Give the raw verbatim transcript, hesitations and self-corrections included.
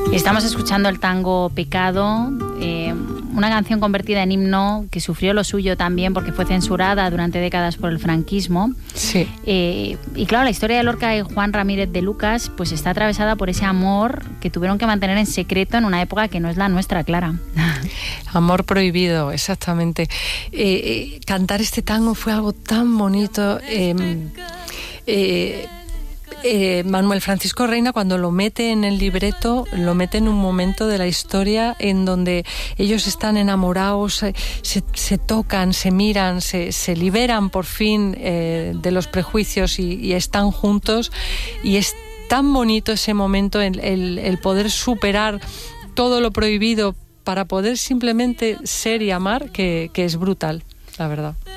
Estamos escuchando el tango Pecado, eh, una canción convertida en himno que sufrió lo suyo también porque fue censurada durante décadas por el franquismo. Sí. Eh, y claro, la historia de Lorca y Juan Ramírez de Lucas pues está atravesada por ese amor que tuvieron que mantener en secreto en una época que no es la nuestra, Clara. Amor prohibido, exactamente. Eh, eh, cantar este tango fue algo tan bonito. Eh, eh, Eh, Manuel Francisco Reina, cuando lo mete en el libreto, lo mete en un momento de la historia en donde ellos están enamorados, se, se, se tocan, se miran, se, se liberan por fin eh, de los prejuicios y, y están juntos, y es tan bonito ese momento, el, el, el poder superar todo lo prohibido para poder simplemente ser y amar, que, que es brutal, la verdad.